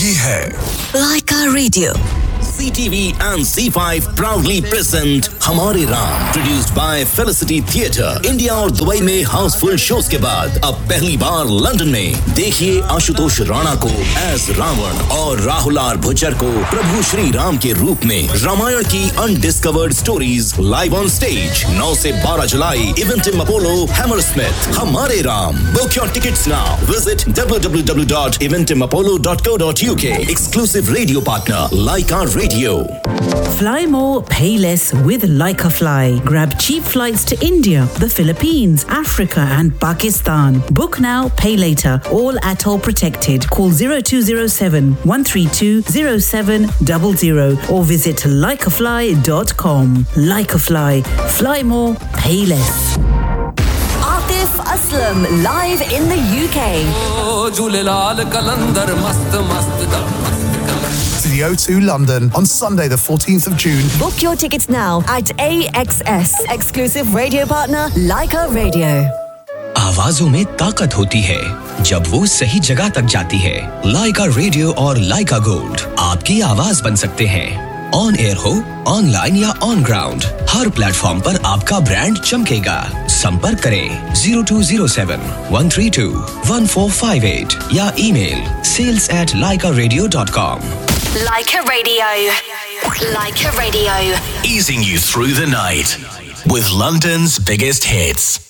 ये है Laika Radio. CTV and C5 proudly present हमारे Ram, produced by Felicity Theatre. India और दुबई में हाउसफुल शोज के बाद अब पहली बार लंदन में देखिए आशुतोष राणा को एज रावण और राहुल आर भुज्जर को प्रभु श्री राम के रूप में रामायण की undiscovered stories live on stage 9 से 12 जुलाई इवेंटिम अपोलो हैमरस्मिथ. हमारे Ram. Book your tickets now. Visit www.eventimapollo.co.uk. Exclusive radio partner Laika Radio. Fly more, pay less with Laika Fly. Grab cheap flights to India, the Philippines, Africa and Pakistan. Book now, pay later. All atoll protected. Call 0207 132 0700 or visit laikafly.com. Laika Fly. Fly more, pay less. Atif Aslam live in the UK. to the O2 London on Sunday the 14th of June. Book your tickets now at AXS. Exclusive radio partner Laika Radio. आवाजों में ताकत होती है जब वो सही जगह तक जाती है. लाइका रेडियो और लाइका गोल्ड आपकी आवाज बन सकते हैं. ऑन एयर हो, ऑनलाइन या ऑन ग्राउंड, हर प्लेटफॉर्म पर आपका ब्रांड चमकेगा. संपर्क करें 0207 132 1458 या email sales@laikaradio.com. Laika Radio. Laika Radio. Easing you through the night with London's biggest hits.